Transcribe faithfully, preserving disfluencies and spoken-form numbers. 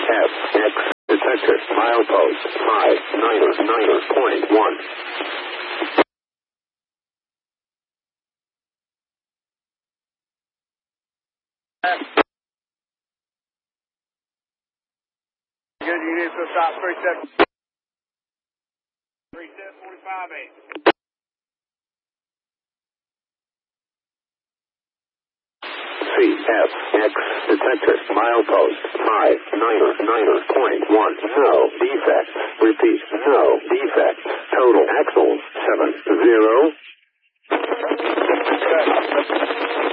F X detector milepost five niner niner point one. Good, you need to stop three seven. three seven forty-five eight. C F X detector milepost five niner niner point one. No defect. Repeat, no defect. Total axles seven zero